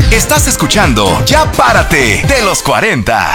Estás escuchando Ya Párate de los 40.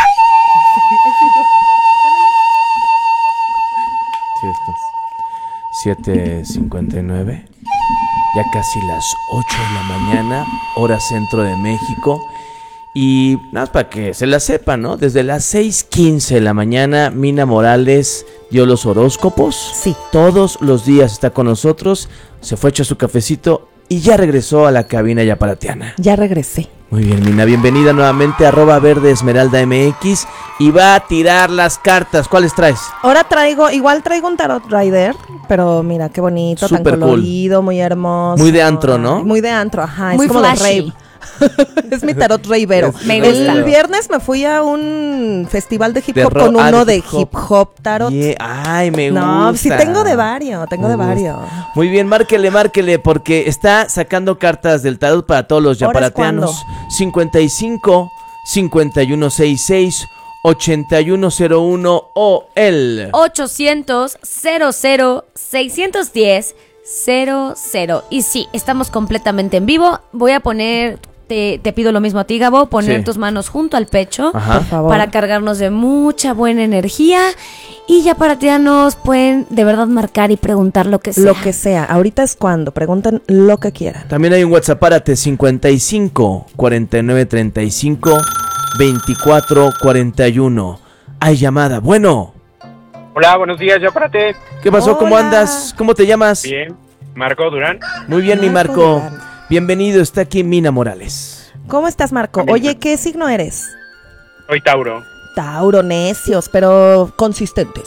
Sí, 7:59. Ya casi las 8 de la mañana, hora centro de México. Y nada más para que se la sepan, ¿no? Desde las 6:15 de la mañana, Mina Morales dio los horóscopos. Sí. Todos los días está con nosotros. Se fue a echar su cafecito y ya regresó a la cabina yaparateana. Ya regresé. Muy bien, Mina, bienvenida nuevamente a @verdeesmeralda_mx y va a tirar las cartas. ¿Cuáles traes? Ahora traigo un Tarot Rider, pero mira qué bonito, Súper tan colorido, muy hermoso. Muy de antro, ¿no? Muy de antro, ajá. Muy es como flashy. de rave. Es mi tarot ravero. Me gusta. El viernes me fui a un festival de hip hop De con uno de de hip hop tarot. Yeah. Ay, me gusta. No, sí tengo de varios, Me gusta. Muy bien, márquele, porque está sacando cartas del tarot para todos los ¿Ahora es yaparateanos. 55 5166 8101 o el 800 00 610 00. Y sí, estamos completamente en vivo. Voy a poner, te pido lo mismo a ti, Gabo, poner Sí. tus manos junto al pecho. Ajá. Por favor. Para cargarnos de mucha buena energía. Y yaparateanos pueden de verdad marcar y preguntar lo que sea. Lo que sea. Ahorita es cuando. Pregunten lo que quieran. También hay un WhatsApp, párate, 55 49 35 24 41. Hay llamada. Bueno, Hola, buenos días, ya párate. ¿qué pasó? ¿Cómo Hola. andas? ¿Cómo te llamas? Bien, Marco Durán. Muy bien, mi Marco Marco. Durán. Bienvenido, está aquí Mina Morales. ¿Cómo estás, Marco? Oye, ¿qué signo eres? Soy Tauro. Tauro, necios, pero consistentes.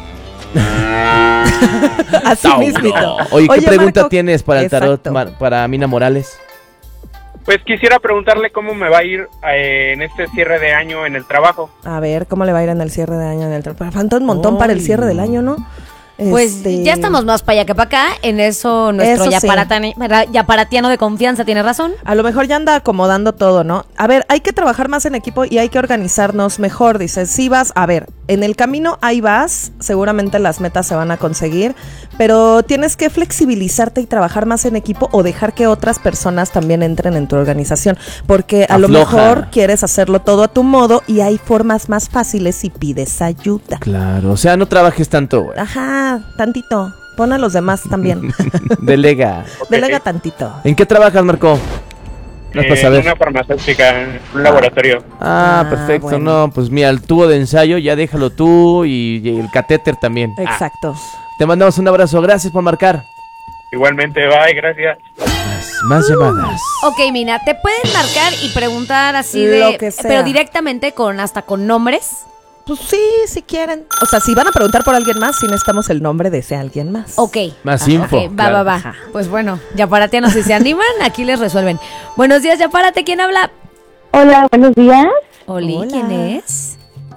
Así Tauro. mismito. Oye, ¿qué pregunta Marco, tienes para el tarot, exacto. para Mina Morales? Pues quisiera preguntarle cómo me va a ir en este cierre de año en el trabajo. A ver, ¿cómo le va a ir en el cierre de año? Falta un montón para el Ay. cierre del año, ¿no? Pues ya estamos más para allá que para acá. En eso nuestro Eso sí. yaparatiano de confianza tiene razón. A lo mejor ya anda acomodando todo, ¿no? A ver, hay que trabajar más en equipo y hay que organizarnos mejor, dice. Si vas, a ver, en el camino ahí vas, seguramente las metas se van a conseguir, pero tienes que flexibilizarte y trabajar más en equipo o dejar que otras personas también entren en tu organización, porque a lo Afloja. mejor quieres hacerlo todo a tu modo y hay formas más fáciles si pides ayuda. Claro, o sea, no trabajes tanto, güey. Ajá, tantito. Pon a los demás también. Delega. Delega tantito. ¿En qué trabajas, Marco? No es para En saber. una farmacéutica, en un laboratorio. Ah, perfecto. bueno. No, pues mira, el tubo de ensayo ya déjalo tú y el catéter también. Exacto. Te mandamos un abrazo. Gracias por marcar. Igualmente, bye, gracias. Más llamadas. Ok, Mina, te pueden marcar y preguntar así Lo que sea. pero directamente hasta con nombres. Pues sí, si quieren. O sea, si van a preguntar por alguien más, sí necesitamos el nombre de ese alguien más. Ok. Más Ajá. info, Ok, claro. va. Pues bueno, yaparatianos, si se animan, aquí les resuelven. Buenos días, Yapárate, ¿quién habla? Hola, buenos días. Oli, Hola. ¿quién es?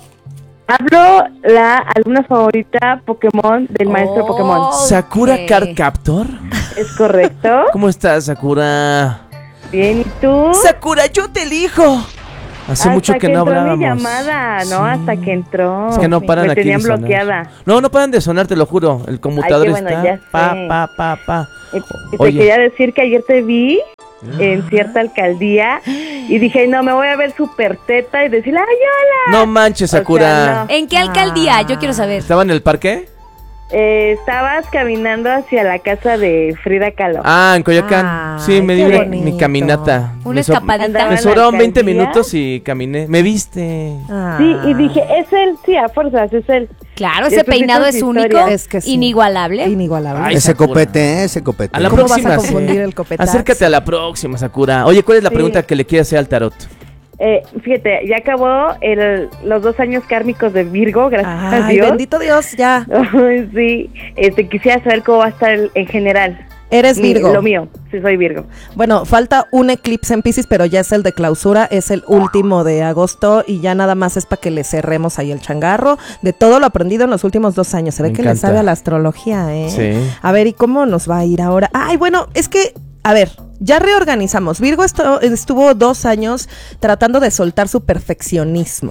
Hablo la alumna favorita Pokémon del maestro Pokémon. Ok. ¿Sakura Card Captor? ¿Es correcto? ¿Cómo estás, Sakura? Bien, ¿y tú? Sakura, yo te elijo. Hace mucho que no entró hablábamos. mi llamada, ¿no? Sí. Hasta que entró. Es que no paran Me aquí tenían de sonar. bloqueada. No paran de sonar, te lo juro. El conmutador Ay, qué bueno, está ya sé. pa. Y te Oye. quería decir que ayer te vi en cierta alcaldía y dije, no, me voy a ver súper teta y decirle, ay, hola. No manches, O sea, Sakura. no. ¿En qué alcaldía? Yo quiero saber. ¿Estaba en el parque? Estabas caminando hacia la casa de Frida Kahlo. Ah, en Coyoacán. Ay, Sí, me di qué mi bonito. caminata. Una Me so- escapadita. Andaba Me en la sobraron 20 alcaldía. minutos y caminé. ¿Me viste? Ah. Sí, y dije, es él, sí, a fuerzas, es él. Claro, Y ese después peinado hizo es su único, historia. Es que sí. inigualable. Inigualable. Ay, Ese Sakura. ese copete. A la ¿Cómo vas próxima. a confundir sí. el copetazo? Acércate a la próxima, Sakura. Oye, ¿cuál es la Sí. pregunta que le quieres hacer al tarot? Fíjate, ya acabó los 2 años kármicos de Virgo, gracias a Ay, Dios. bendito Dios, ya. Ay, sí, quisiera saber cómo va a estar en general. Eres Virgo. Lo mío, sí soy Virgo. Bueno, falta un eclipse en Piscis, pero ya es el de clausura, es el último de agosto y ya nada más es para que le cerremos ahí el changarro de todo lo aprendido en los últimos 2 años. Se ve Me que le encanta. sabe a la astrología, ¿eh? Sí. A ver, ¿y cómo nos va a ir ahora? Ay, bueno, es que, a ver, ya reorganizamos. Virgo estuvo 2 años tratando de soltar su perfeccionismo.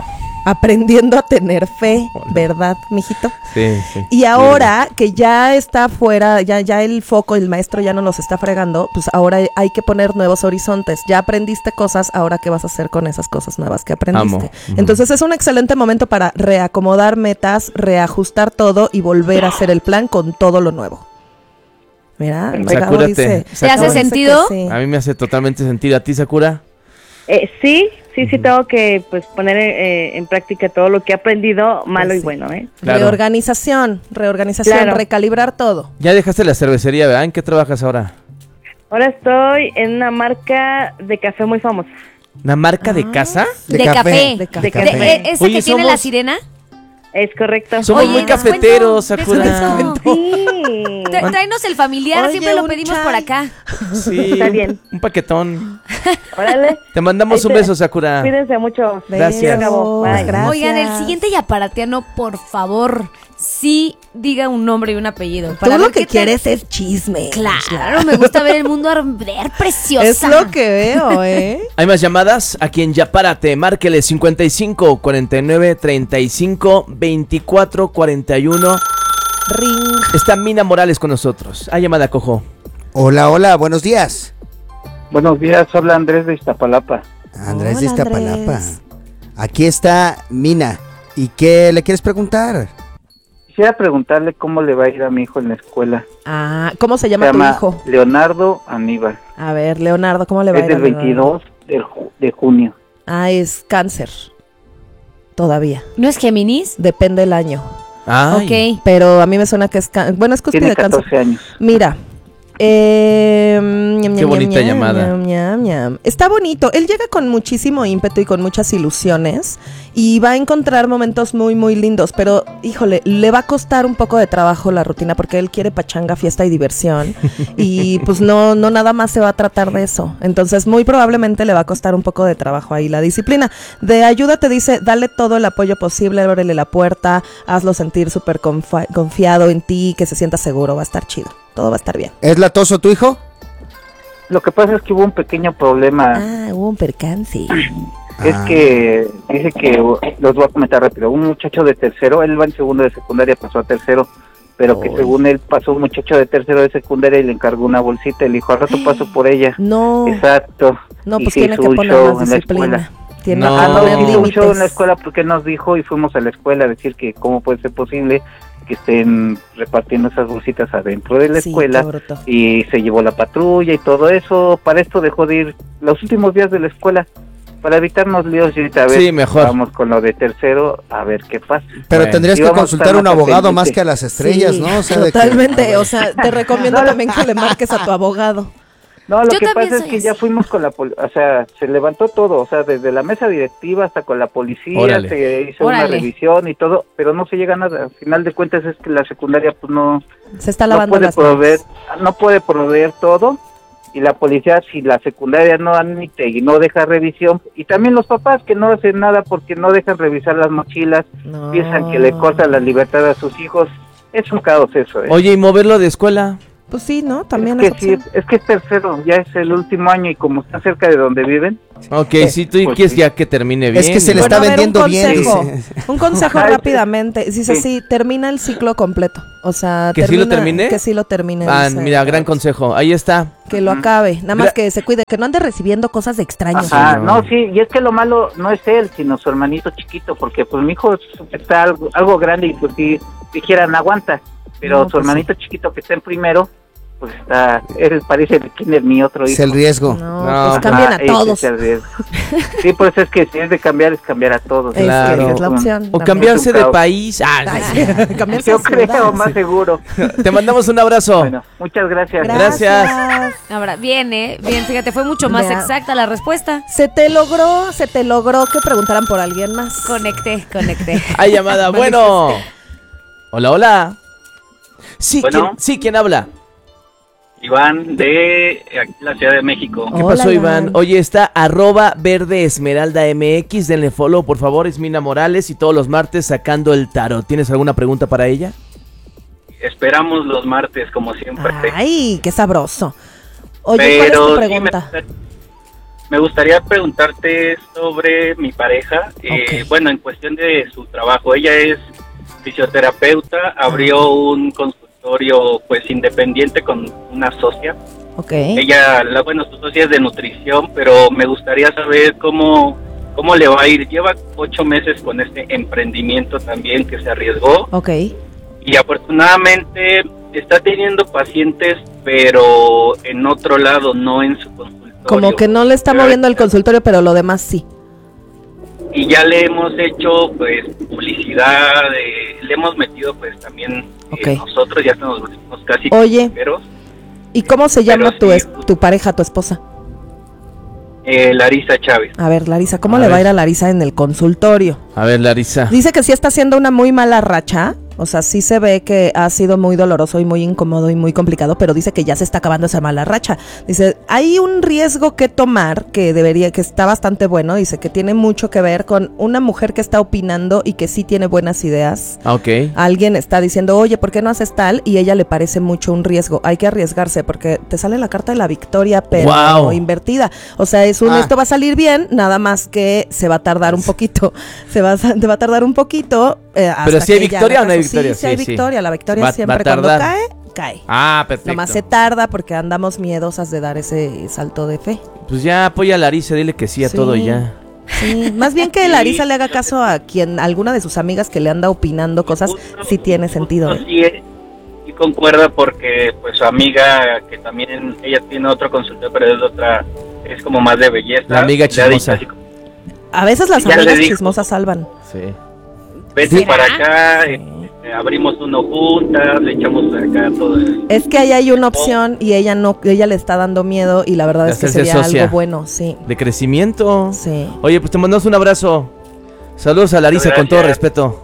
aprendiendo a tener fe, ¿verdad, mijito? Sí, sí. Y ahora que ya está fuera, ya el foco, el maestro ya no los está fregando, pues ahora hay que poner nuevos horizontes. Ya aprendiste cosas, ahora ¿qué vas a hacer con esas cosas nuevas que aprendiste? Amo. Entonces es un excelente momento para reacomodar metas, reajustar todo y volver a hacer el plan con todo lo nuevo. Mira, Gabo dice, ¿Te hace Gabo dice sentido? que sí. A mí me hace totalmente sentido. ¿A ti, Sakura? Sí, tengo que pues poner en práctica todo lo que he aprendido, malo Pues y sí. bueno, Claro. Reorganización, Claro. recalibrar todo. Ya dejaste la cervecería, ¿verdad? ¿En qué trabajas ahora? Ahora estoy en una marca de café muy famosa. ¿Una marca de casa? De café. De café. ¿Ese Oye, que tiene somos- la sirena? Es correcto. Somos Oye, muy descuento, cafeteros, Sakura. descuento. Sí. Tráenos el familiar, Oye, siempre lo un pedimos chai. por acá. Sí, Está bien. un paquetón. Órale. Te mandamos Ahí un beso, Sakura. Cuídense mucho. Gracias. Gabo. Bye. Gracias. Oigan, el siguiente yaparatiano, por favor, sí diga un nombre y un apellido. Tú para lo ver que qué tal- quieres es chisme. Claro, me gusta ver el mundo arder, preciosa. Es lo que veo, ¿eh? ¿Hay más llamadas? Aquí en Yapárate, márquele 55 49 35 24 41. Ring. Está Mina Morales con nosotros. Hay llamada, Cojo. Hola, buenos días. Buenos días, habla Andrés de Iztapalapa. Andrés de Hola, Iztapalapa. Andrés. Aquí está Mina. ¿Y qué le quieres preguntar? Quisiera preguntarle cómo le va a ir a mi hijo en la escuela. Ah, ¿cómo se Se llama tu llama hijo? Leonardo Aníbal. A ver, Leonardo, ¿cómo le va a Es ir a del Leonardo? 22 de junio. Ah, es cáncer. Todavía. ¿No es Géminis? Depende del año. Ay. Ok. Pero a mí me suena que es cáncer. Bueno, es cúspide Tiene de cáncer. 14 años. Mira. Qué bonita llamada. Está bonito. Él llega con muchísimo ímpetu y con muchas ilusiones y va a encontrar momentos muy, muy lindos. Pero, híjole, le va a costar un poco de trabajo la rutina porque él quiere pachanga, fiesta y diversión. Y pues no nada más se va a tratar de eso. Entonces, muy probablemente le va a costar un poco de trabajo ahí la disciplina. De ayuda te dice, dale todo el apoyo posible, ábrele la puerta, hazlo sentir súper confiado en ti, que se sienta seguro, va a estar chido. Todo va a estar bien. ¿Es latoso tu hijo? Lo que pasa es que hubo un pequeño problema. Ah, hubo un percance. Es que dice que, los voy a comentar rápido, un muchacho de tercero, él va en segundo de secundaria, pasó a tercero, pero que según él pasó un muchacho de tercero de secundaria y le encargó una bolsita, y le dijo, al rato paso por ella. No, Exacto. no, Y pues se tiene hizo que un poner show más en la disciplina. escuela. Tiene No. que Ah, no, poner hizo un show en la límites. escuela porque nos dijo y fuimos a la escuela a decir que cómo puede ser posible que estén repartiendo esas bolsitas adentro de la Sí, escuela, qué bruto. y se llevó la patrulla y todo eso. Para esto dejó de ir los últimos días de la escuela para evitarnos líos, y ahorita a ver, Sí, mejor. vamos con lo de tercero a ver qué pasa. Pero Bueno. tendrías Y que vamos a consultar a estar un más abogado pendiente. más que a las estrellas, Sí, ¿no? O sea, de que- totalmente. O sea, te recomiendo también que le marques a tu abogado. No, lo Yo que también pasa es soy que así. ya fuimos con la o sea, se levantó todo, o sea, desde la mesa directiva hasta con la policía, Órale. se hizo una Órale. revisión y todo, pero no se llega a nada. Al final de cuentas es que la secundaria pues no Se está no lavando puede las proveer, manos. no puede proveer todo, y la policía, si la secundaria no admite y no deja revisión, y también los papás que no hacen nada porque no dejan revisar las mochilas, No. piensan que le cortan la libertad a sus hijos. Es un caos eso, Oye, ¿y moverlo de escuela? Pues sí, ¿no? También es es que sí, opción. es que es tercero, ya es el último año, y como está cerca de donde viven, Ok, si tú pues quieres sí. ya que termine bien. Es que se le Bueno, está a ver, vendiendo un bien. consejo. dice. Un consejo Ajá, rápidamente. Dice sí. sí, termina el ciclo completo. O sea, ¿Que sí lo termine? Que sí lo termine. Ah, dice. mira, gran consejo. Ahí está. Que lo acabe. Nada más Gra- que se cuide, que no ande recibiendo cosas de extraños. ajá, no. no, sí, y es que lo malo no es él, sino su hermanito chiquito, porque pues mi hijo está algo grande y pues si dijeran aguanta, pero No, su pues hermanito chiquito que está en primero, pues está, él parece el kinder, mi otro Es hijo. el riesgo. No, No, pues cambien a Ese todos. es el riesgo. Sí, por eso es que si es de cambiar, es cambiar a todos. Es, Claro. es la opción. O también. cambiarse de caos. país. Ah, Ay, sí. Cambiarse Yo de ciudad. creo, más seguro. te mandamos un abrazo. Bueno, muchas gracias. Gracias. Ahora, bien, bien, fíjate, fue mucho más Vea. exacta la respuesta. Se te logró que preguntaran por alguien más. Conecté. Hay llamada. Bueno. Hola, hola. Sí, Bueno. ¿quién habla? Iván de aquí, la Ciudad de México. ¿Qué Hola, pasó, Iván. Iván? Oye, está @verdeesmeralda_mx, denle follow, por favor, es Mina Morales y todos los martes sacando el tarot. ¿Tienes alguna pregunta para ella? Esperamos los martes, como siempre. Ay, qué sabroso. Oye, ¿cuál es tu sí pregunta? me gustaría preguntarte sobre mi pareja. Ok. Bueno, en cuestión de su trabajo, ella es fisioterapeuta, abrió un consultorio pues independiente con una socia. Ok. Ella, su socia es de nutrición, pero me gustaría saber cómo le va a ir. Lleva 8 meses con este emprendimiento también que se arriesgó. Ok. Y afortunadamente está teniendo pacientes, pero en otro lado, no en su consultorio. Como que no le está moviendo el consultorio, pero lo demás sí. Y ya le hemos hecho pues publicidad, le hemos metido pues también Ok. nosotros, ya estamos casi Oye. consejeros. ¿Y cómo se llama Pero sí. tu pareja, tu esposa? Larisa Chávez. A ver, Larisa, ¿cómo A le va a ver. ir a Larisa en el consultorio? A ver, Larisa. Dice que sí está haciendo una muy mala racha. O sea, sí se ve que ha sido muy doloroso y muy incómodo y muy complicado, pero dice que ya se está acabando esa mala racha. Dice, hay un riesgo que tomar que está bastante bueno. Dice que tiene mucho que ver con una mujer que está opinando y que sí tiene buenas ideas. Ok. Alguien está diciendo, oye, ¿por qué no haces tal? Y ella le parece mucho un riesgo. Hay que arriesgarse porque te sale la carta de la victoria, pero Wow. invertida. O sea, esto va a salir bien, nada más que se va a tardar un poquito. Te va a tardar un poquito. Pero si hay victoria o no hay victoria. Sí, hay victoria. La victoria Va a siempre cuando tardar. cae. Ah, perfecto. Nomás se tarda porque andamos miedosas de dar ese salto de fe. Pues ya apoya a Larisa, dile que sí a Sí. todo y ya. Sí, más bien que Larisa le haga caso a alguna de sus amigas que le anda opinando cosas, sí tiene sentido. Sí, y concuerda porque pues su amiga, que también ella tiene otro consultorio, pero es otra, es como más de belleza. La amiga le ha dicho chismosa. así como, A veces las Ya le amigas dijo. chismosas salvan. Sí. vete ¿Será? para acá, abrimos uno juntas, le echamos acá todo. Es que ahí hay una opción y ella le está dando miedo y la verdad De es que hacerse sería socia. algo bueno, sí. De crecimiento. Sí. Oye, pues te mandamos un abrazo. Saludos a Larisa con todo Gracias. respeto.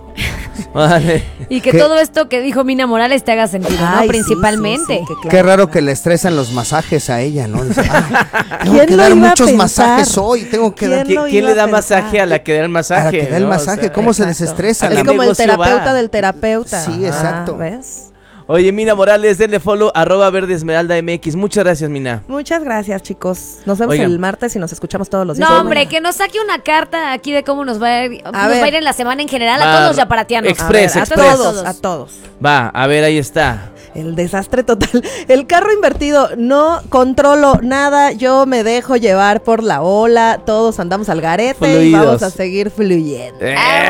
Vale. Y que ¿Qué? todo esto que dijo Mina Morales te haga sentido, ¿no? Ay, sí, Principalmente. sí, sí, que Qué claro, raro claro. que le estresan los masajes a ella, ¿no? Dice, tengo ¿Quién que lo dar iba a muchos pensar? masajes hoy, tengo que dar... ¿Quién lo ¿Quién iba le da a pensar? masaje a la que da el A la masaje? que da el ¿no? masaje, O sea, ¿cómo se Exacto. desestresa? Al Es la- como el negocio terapeuta va. del terapeuta. Sí, exacto. ¿Ves? Oye, Mina Morales, denle follow @Verde Esmeralda MX. Muchas gracias, Mina. Muchas gracias, chicos. Nos vemos Oigan. el martes y nos escuchamos todos los días. No, hombre, que nos saque una carta aquí de cómo nos va a ir, ver. en la semana en general Va, a todos los yaparatianos. Express, a Express. todos, a todos. Va, a ver, ahí está. El desastre total. El carro invertido, no controlo nada, yo me dejo llevar por la ola, todos andamos al garete y Fluidos. vamos a seguir fluyendo.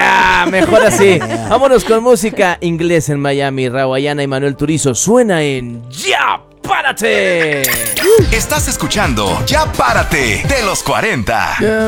Mejor así. Vámonos con música inglés en Miami. Rawayana y Manuel Turizo suena en Ya Párate. Estás escuchando Ya Párate de los 40.